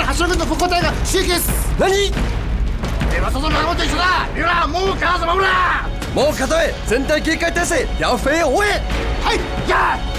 八路軍の復興隊が集結。 何？ 俺はその仲間と一緒だ。三浦もう川を守るな。 もう片へ全体警戒態勢。ヤフェオエ。 はい、やー